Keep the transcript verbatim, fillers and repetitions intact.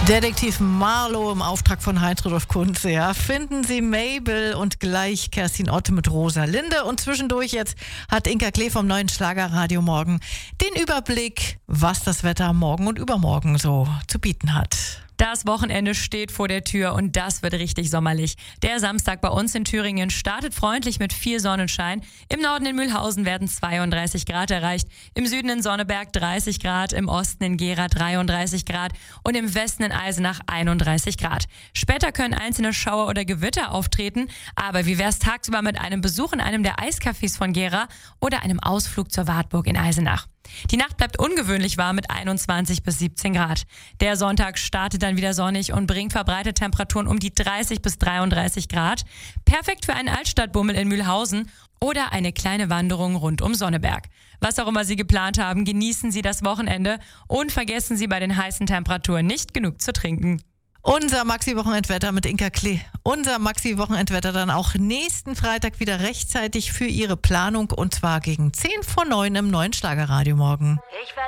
Detektiv Marlow im Auftrag von Heinz-Rudolf Kunze. Ja. Finden Sie Mabel und gleich Kerstin Otte mit Rosalinde. Und zwischendurch jetzt hat Inka Klee vom neuen Schlagerradio Morgen den Überblick, was das Wetter morgen und übermorgen so zu bieten hat. Das Wochenende steht vor der Tür und das wird richtig sommerlich. Der Samstag bei uns in Thüringen startet freundlich mit viel Sonnenschein. Im Norden in Mühlhausen werden zweiunddreißig Grad erreicht, im Süden in Sonneberg dreißig Grad, im Osten in Gera dreiunddreißig Grad und im Westen in Eisenach einunddreißig Grad. Später können einzelne Schauer oder Gewitter auftreten, aber wie wär's tagsüber mit einem Besuch in einem der Eiscafés von Gera oder einem Ausflug zur Wartburg in Eisenach? Die Nacht bleibt ungewöhnlich warm mit einundzwanzig bis siebzehn Grad. Der Sonntag startet dann wieder sonnig und bringt verbreitete Temperaturen um die dreißig bis dreiunddreißig Grad. Perfekt für einen Altstadtbummel in Mühlhausen oder eine kleine Wanderung rund um Sonneberg. Was auch immer Sie geplant haben, genießen Sie das Wochenende und vergessen Sie bei den heißen Temperaturen nicht genug zu trinken. Unser Maxi-Wochenendwetter mit Inka Klee. Unser Maxi-Wochenendwetter dann auch nächsten Freitag wieder rechtzeitig für Ihre Planung und zwar gegen zehn vor neun im neuen Schlagerradio Morgen.